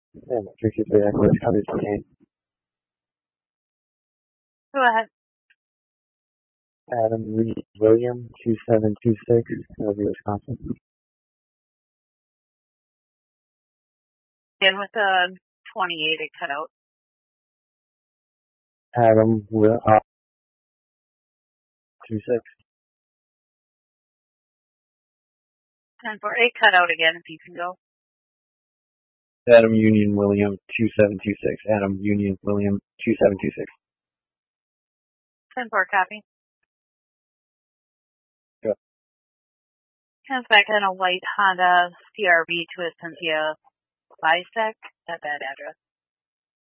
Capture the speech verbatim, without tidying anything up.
And three two three Echo coverage again. Go ahead. Adam Reed William, two seven two six, Hillsview, Wisconsin. In with the twenty-eight, it cut out. Adam Will, uh, two six. ten four, it cut out again if you can go. Adam Union William, two seven two six. Adam Union William, two seven two six. ten four, copy. Go. Comes back in a white Honda C R V to a Cynthia Bisec at that address.